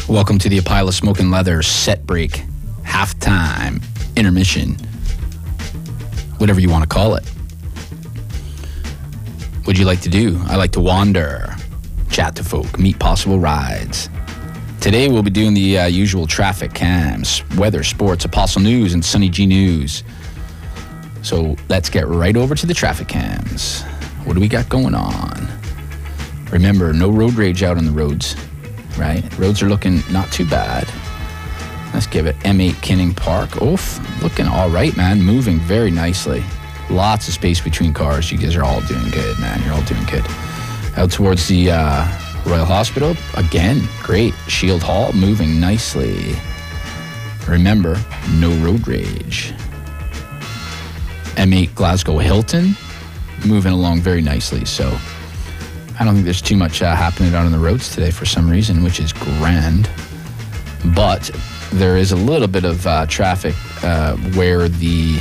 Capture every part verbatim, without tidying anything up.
Welcome to the Apila Smoking Leather set break, halftime, intermission, whatever you want to call it. What'd you like to do? I like to wander, chat to folk, meet possible rides. Today we'll be doing the uh, usual traffic cams, weather, sports, Apostle News, and Sunny G News. So let's get right over to the traffic cams. What do we got going on? Remember, no road rage out on the roads, right? Roads are looking not too bad. Let's give it M eight Kinning Park. Oof, looking all right, man. Moving very nicely. Lots of space between cars. You guys are all doing good, man. You're all doing good. Out towards the uh, Royal Hospital, again, great. Shield Hall, moving nicely. Remember, no road rage. M eight Glasgow Hilton, moving along very nicely. So I don't think there's too much uh, happening out on the roads today for some reason, which is grand. But there is a little bit of uh, traffic uh, where the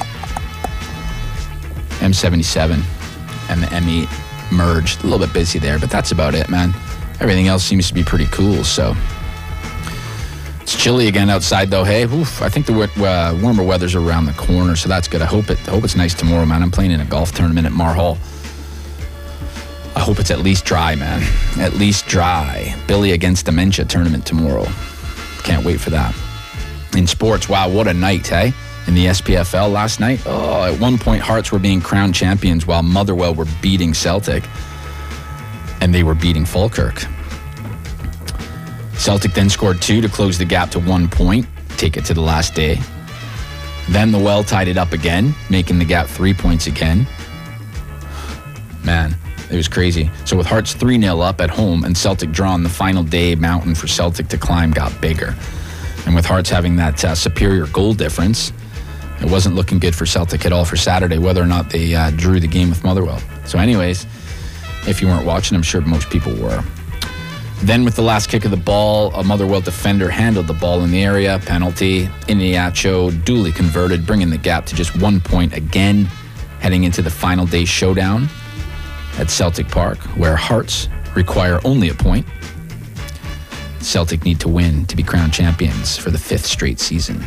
M seventy-seven and the M eight merged. A little bit busy there, but that's about it, man. Everything else seems to be pretty cool, so. It's chilly again outside, though. Hey, oof, I think the uh, warmer weather's around the corner, so that's good. I hope it. I hope it's nice tomorrow, man. I'm playing in a golf tournament at Mar Hall. I hope it's at least dry, man. At least dry. Billy Against Dementia tournament tomorrow. Can't wait for that. In sports, wow, what a night, hey? In the S P F L last night. Oh, at one point, Hearts were being crowned champions while Motherwell were beating Celtic. And they were beating Falkirk. Celtic then scored two to close the gap to one point, take it to the last day. Then the Well tied it up again, making the gap three points again. Man, it was crazy. So with Hearts three nil up at home and Celtic drawn, the final day mountain for Celtic to climb got bigger. And with Hearts having that uh, superior goal difference, it wasn't looking good for Celtic at all for Saturday, whether or not they uh, drew the game with Motherwell. So anyways, if you weren't watching, I'm sure most people were. Then with the last kick of the ball, a Motherwell defender handled the ball in the area. Penalty. Iniacho duly converted, bringing the gap to just one point again, heading into the final day showdown at Celtic Park, where Hearts require only a point. Celtic need to win to be crowned champions for the fifth straight season.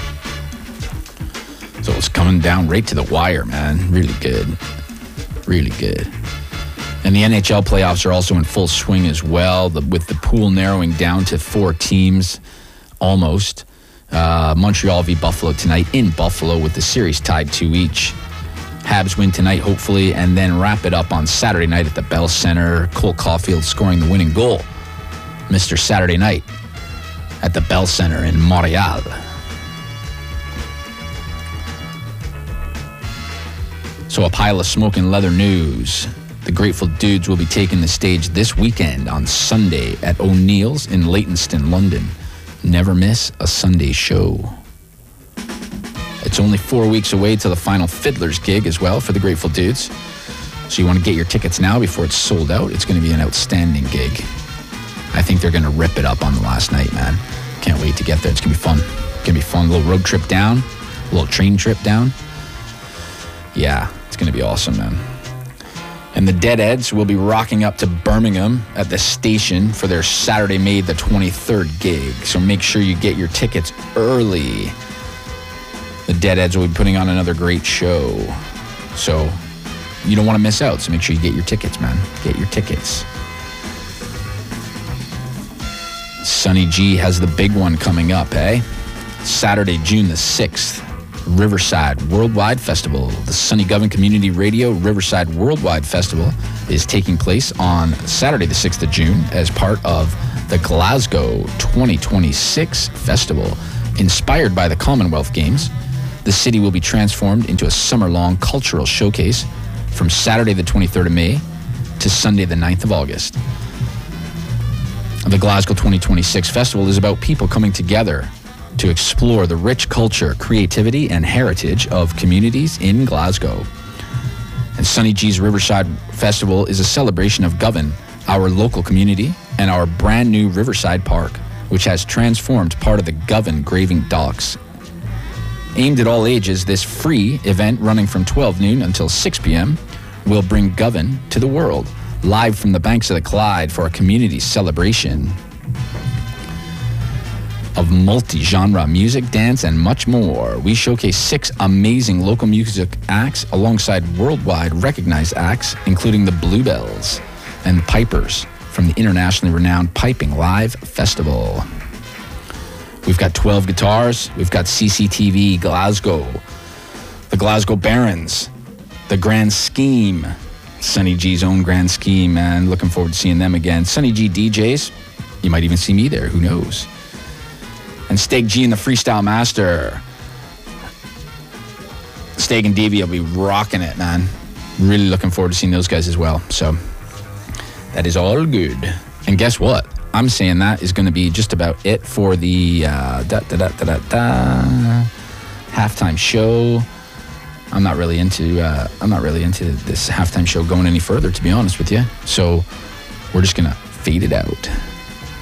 So it's coming down right to the wire, man. Really good. Really good. And the N H L playoffs are also in full swing as well, the, with the pool narrowing down to four teams, almost. Uh, Montreal v. Buffalo tonight in Buffalo with the series tied two each. Habs win tonight, hopefully, and then wrap it up on Saturday night at the Bell Center. Cole Caulfield scoring the winning goal. Mister Saturday night at the Bell Center in Montreal. So a pile of smoking leather news. The Grateful Dudes will be taking the stage this weekend on Sunday at O'Neill's in Leytonstone, London. Never miss a Sunday show. It's only four weeks away till the final Fiddlers gig as well for the Grateful Dudes. So you want to get your tickets now before it's sold out. It's going to be an outstanding gig. I think they're going to rip it up on the last night, man. Can't wait to get there. It's going to be fun. It's going to be fun. A little road trip down. A little train trip down. Yeah, it's going to be awesome, man. And the Deadheads will be rocking up to Birmingham at the station for their Saturday, May the twenty-third gig. So make sure you get your tickets early. The Deadheads will be putting on another great show. So you don't want to miss out. So make sure you get your tickets, man. Get your tickets. Sunny G has the big one coming up, eh? Saturday, June the sixth. Riverside Worldwide Festival. The Sunny Govan Community Radio Riverside Worldwide Festival is taking place on Saturday the sixth of June as part of the Glasgow twenty twenty-six Festival. Inspired by the Commonwealth Games, the city will be transformed into a summer-long cultural showcase from Saturday the twenty-third of May to Sunday the ninth of August. The Glasgow twenty twenty-six Festival is about people coming together to explore the rich culture, creativity, and heritage of communities in Glasgow. And Sunny G's Riverside Festival is a celebration of Govan, our local community, and our brand new Riverside Park, which has transformed part of the Govan Graving Docks. Aimed at all ages, this free event running from twelve noon until six p.m. will bring Govan to the world, live from the banks of the Clyde for a community celebration. of multi-genre music, dance, and much more. We showcase six amazing local music acts alongside worldwide recognized acts, including the Bluebells and the Pipers from the internationally renowned Piping Live Festival. We've got twelve guitars. We've got C C T V Glasgow, the Glasgow Barons, the Grand Scheme, Sonny G's own Grand Scheme, man. Looking forward to seeing them again. Sonny G D Js. You might even see me there. Who knows? And Steg G and the Freestyle Master. Steg and Davey will be rocking it, man. Really looking forward to seeing those guys as well. So that is all good. And guess what? I'm saying that is going to be just about it for the uh, da, da, da, da, da, da, halftime show. I'm not really into uh, I'm not really into this halftime show going any further, to be honest with you. So we're just gonna fade it out.